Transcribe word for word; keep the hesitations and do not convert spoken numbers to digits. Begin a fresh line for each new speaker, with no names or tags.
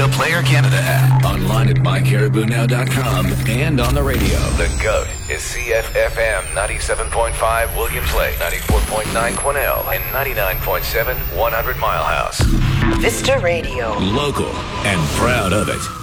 Media Player Canada app. Online at my caribou now dot com and on the radio.
The GOAT is C F F M ninety-seven point five Williams Lake, ninety-four point nine Quesnel, and ninety-nine point seven one hundred Mile House.
Vista Radio.
Local and proud of it.